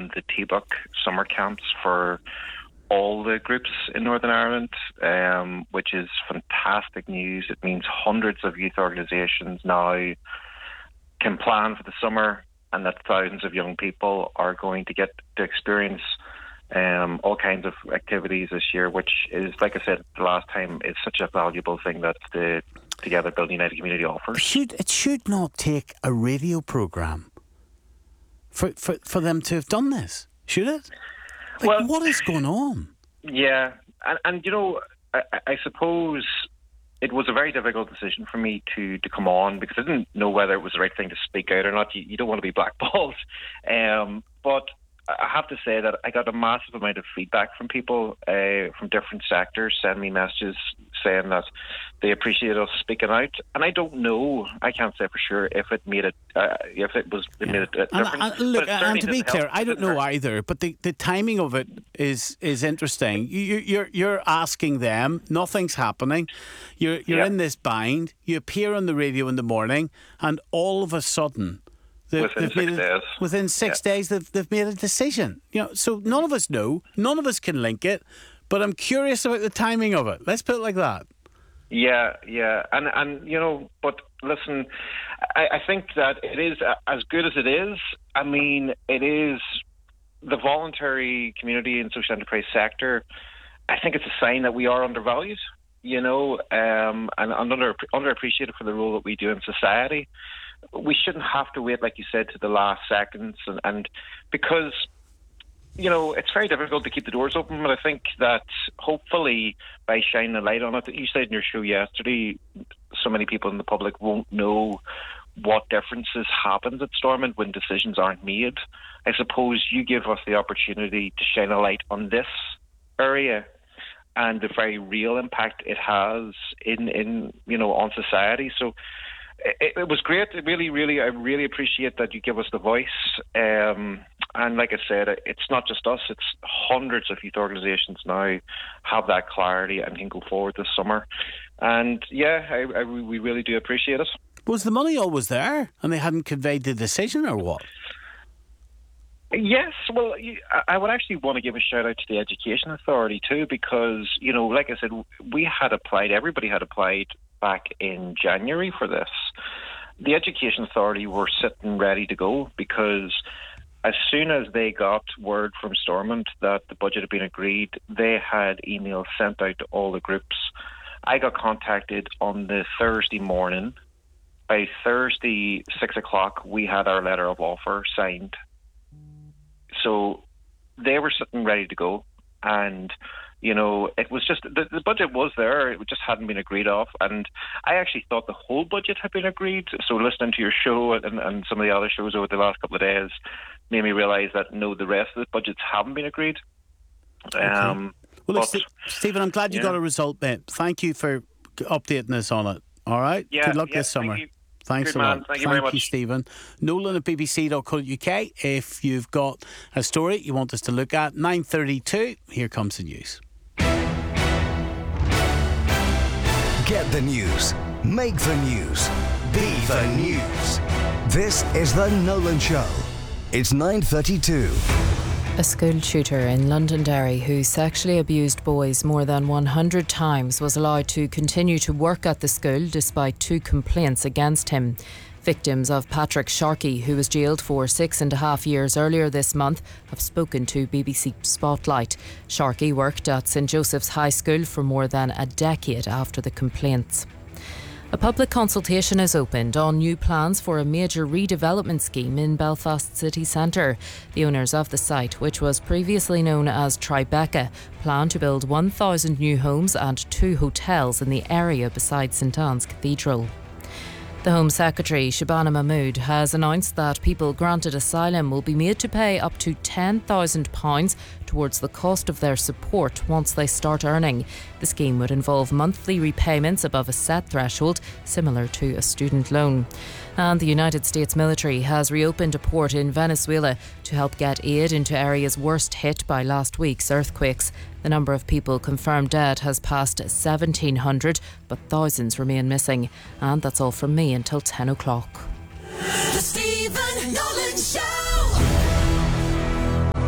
and the T-Buck summer camps for all the groups in Northern Ireland, which is fantastic news. It means hundreds of youth organisations now can plan for the summer, and that thousands of young people are going to get to experience all kinds of activities this year, which is, like I said the last time, is such a valuable thing that the Together Build United Community offers. It should not take a radio programme for them to have done this, should it? Well, what is going on? Yeah, and you know, I suppose it was a very difficult decision for me to come on, because I didn't know whether it was the right thing to speak out or not. You don't want to be blackballed. But I have to say that I got a massive amount of feedback from people from different sectors, sending me messages saying that they appreciated us speaking out. And I don't know, I can't say for sure if it made it, made a difference. And to be clear, I don't know either. But the timing of it is interesting. You're asking them, nothing's happening. You're in this bind. You appear on the radio in the morning, and all of a sudden, within 6 days, they've made a decision. So none of us know, none of us can link it, but I'm curious about the timing of it. Let's put it like that. Yeah, and you know, but listen, I think that it is as good as it is. I mean, it is the voluntary community and social enterprise sector. I think it's a sign that we are undervalued, and underappreciated for the role that we do in society. We shouldn't have to wait, like you said, to the last seconds, and because, it's very difficult to keep the doors open, but I think that hopefully by shining a light on it, you said in your show yesterday, so many people in the public won't know what differences happens at Stormont when decisions aren't made. I suppose you give us the opportunity to shine a light on this area and the very real impact it has on society. So it was great. I really appreciate that you give us the voice. And like I said, it's not just us, it's hundreds of youth organisations now have that clarity and can go forward this summer. And yeah, we really do appreciate it. Was the money always there and they hadn't conveyed the decision, or what? Yes, well, I would actually want to give a shout out to the Education Authority too, because, like I said, everybody had applied back in January for this. The Education Authority were sitting ready to go, because as soon as they got word from Stormont that the budget had been agreed, they had emails sent out to all the groups. I got contacted on the Thursday morning. By Thursday, 6 o'clock, we had our letter of offer signed. So they were sitting ready to go, and it was just the budget was there, it just hadn't been agreed off. And I actually thought the whole budget had been agreed. So listening to your show and some of the other shows over the last couple of days made me realise that no, the rest of the budgets haven't been agreed. Okay. Well, Stephen, I'm glad you got a result, mate. Thank you for updating us on it. All right. Good luck this summer. Thanks Good a lot. Man. Thank you very much. Thank you, Stephen. Nolan at bbc.co.uk. If you've got a story you want us to look at, 9:32, here comes the news. Get the news. Make the news. Be the news. This is The Nolan Show. It's 9:32. A school shooter in Londonderry who sexually abused boys more than 100 times was allowed to continue to work at the school despite 2 complaints against him. Victims of Patrick Sharkey, who was jailed for 6.5 years earlier this month, have spoken to BBC Spotlight. Sharkey worked at St Joseph's High School for more than a decade after the complaints. A public consultation is opened on new plans for a major redevelopment scheme in Belfast city centre. The owners of the site, which was previously known as Tribeca, plan to build 1,000 new homes and 2 hotels in the area beside St Anne's Cathedral. The Home Secretary, Shabana Mahmood, has announced that people granted asylum will be made to pay up to £10,000 towards the cost of their support once they start earning. The scheme would involve monthly repayments above a set threshold, similar to a student loan. And the United States military has reopened a port in Venezuela to help get aid into areas worst hit by last week's earthquakes. The number of people confirmed dead has passed 1,700, but thousands remain missing. And that's all from me until 10 o'clock. The Stephen Nolan Show.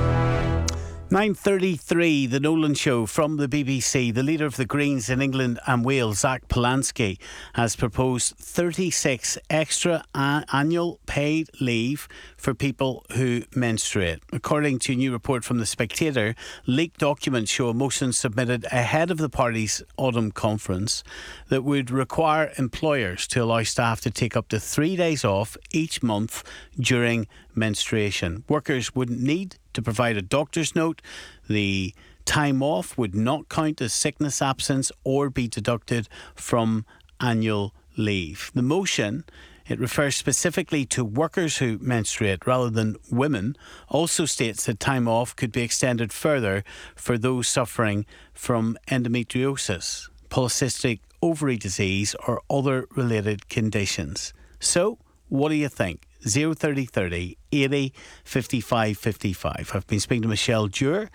9:33, the Nolan Show from the BBC. The leader of the Greens in England and Wales, Zach Polanski, has proposed 36 extra annual paid leave for people who menstruate. According to a new report from The Spectator, leaked documents show a motion submitted ahead of the party's autumn conference that would require employers to allow staff to take up to 3 days off each month during menstruation. Workers wouldn't need to provide a doctor's note. The time off would not count as sickness absence or be deducted from annual leave. The motion, it refers specifically to workers who menstruate rather than women, also states that time off could be extended further for those suffering from endometriosis, polycystic ovary disease or other related conditions. So, what do you think? 03030 80 55 55. I've been speaking to Michelle Dewar,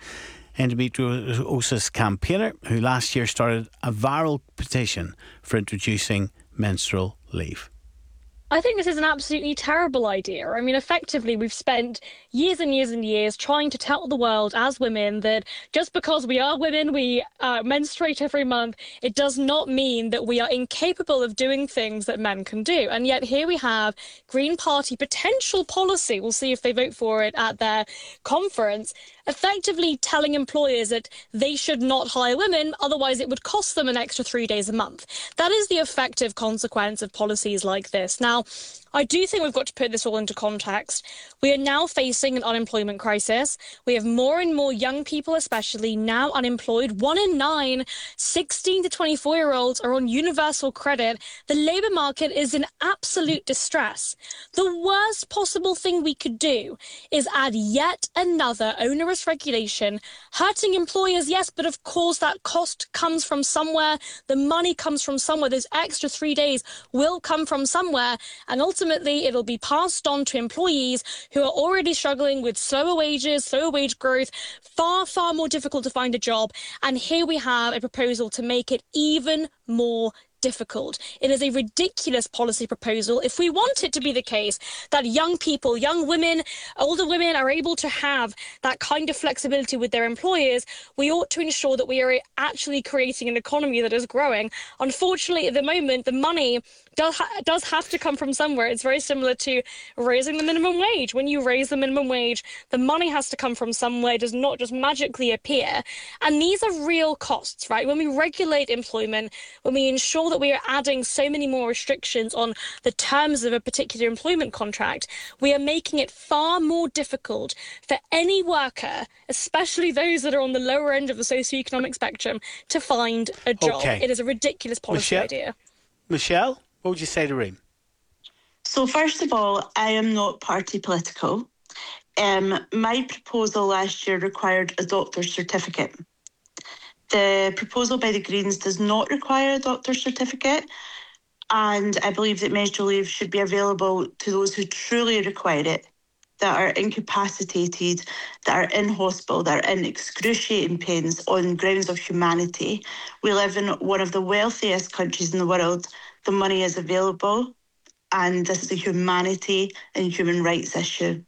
endometriosis campaigner, who last year started a viral petition for introducing menstrual leave. I think this is an absolutely terrible idea. I mean, effectively, we've spent years and years and years trying to tell the world as women that just because we are women, we menstruate every month, it does not mean that we are incapable of doing things that men can do. And yet here we have Green Party potential policy, we'll see if they vote for it at their conference, effectively telling employers that they should not hire women, otherwise it would cost them an extra 3 days a month. That is the effective consequence of policies like this. Now, I do think we've got to put this all into context. We are now facing an unemployment crisis. We have more and more young people, especially, now unemployed. 1 in 9 16 to 24-year-olds are on universal credit. The labour market is in absolute distress. The worst possible thing we could do is add yet another onerous regulation, hurting employers, yes, but of course that cost comes from somewhere. The money comes from somewhere. Those extra 3 days will come from somewhere, and ultimately it'll be passed on to employees who are already struggling with slower wages, slower wage growth, far, far more difficult to find a job. And here we have a proposal to make it even more difficult. It is a ridiculous policy proposal. If we want it to be the case that young people, young women, older women are able to have that kind of flexibility with their employers, we ought to ensure that we are actually creating an economy that is growing. Unfortunately, at the moment, the money does have to come from somewhere. It's very similar to raising the minimum wage. When you raise the minimum wage, the money has to come from somewhere. It does not just magically appear. And these are real costs, right? When we regulate employment, when we ensure that we are adding so many more restrictions on the terms of a particular employment contract, we are making it far more difficult for any worker, especially those that are on the lower end of the socioeconomic spectrum, to find a job. Okay. It is a ridiculous policy idea. Michelle, what would you say to Reem? So first of all, I am not party political. My proposal last year required a doctor's certificate. The proposal by the Greens does not require a doctor's certificate, and I believe that menstrual leave should be available to those who truly require it, that are incapacitated, that are in hospital, that are in excruciating pains on grounds of humanity. We live in one of the wealthiest countries in the world. The money is available, and this is a humanity and human rights issue.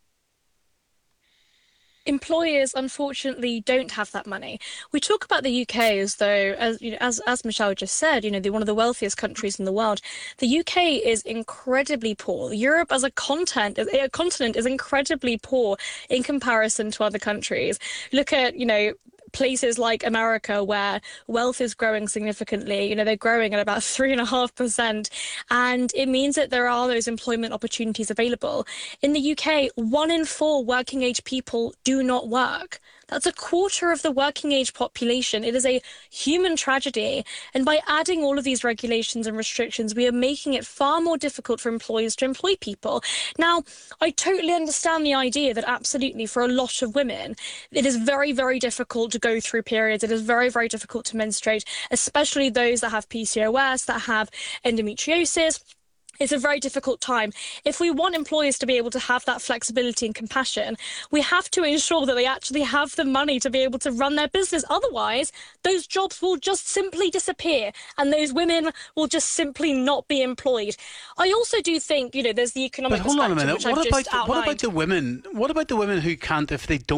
Employers, unfortunately, don't have that money. We talk about the UK as though, as Michelle just said, they're one of the wealthiest countries in the world. The UK is incredibly poor. Europe as a continent is incredibly poor in comparison to other countries. Look at, places like America, where wealth is growing significantly. They're growing at about 3.5%, and it means that there are those employment opportunities available. In the UK, 1 in 4 working age people do not work. That's a quarter of the working age population. It is a human tragedy. And by adding all of these regulations and restrictions, we are making it far more difficult for employers to employ people. Now, I totally understand the idea that absolutely for a lot of women, it is very, very difficult to go through periods. It is very, very difficult to menstruate, especially those that have PCOS, that have endometriosis. It's a very difficult time. If we want employers to be able to have that flexibility and compassion, we have to ensure that they actually have the money to be able to run their business. Otherwise, those jobs will just simply disappear and those women will just simply not be employed. I also do think, there's the economic But hold on a minute. What about the women? What about the women who can't, if they don't